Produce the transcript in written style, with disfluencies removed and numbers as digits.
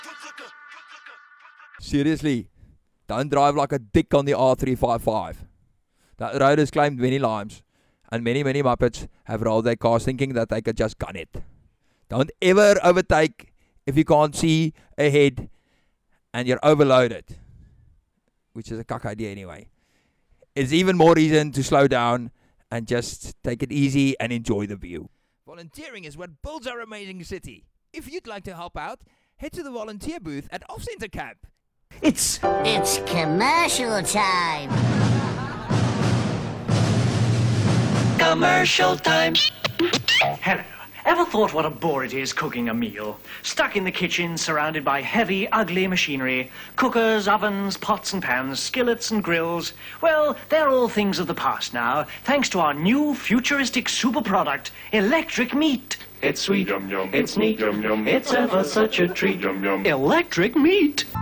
Seriously, don't drive like a dick on the R355. That road has claimed many lives, and many Muppets have rolled their cars thinking that they could just gun it. Don't ever overtake if you can't see ahead and you're overloaded, which is a cuck idea anyway. It's even more reason to slow down and just take it easy and enjoy the view. Volunteering is what builds our amazing city. If you'd like to help out, head to the volunteer booth at Off Center Camp. It's commercial time. Commercial time. Hello. Ever thought what a bore it is cooking a meal? Stuck in the kitchen, surrounded by heavy, ugly machinery. Cookers, ovens, pots and pans, skillets and grills. Well, they're all things of the past now, thanks to our new futuristic super product, electric meat. It's sweet, It's neat, yum, yum. It's ever such a treat. Yum, yum. Electric meat.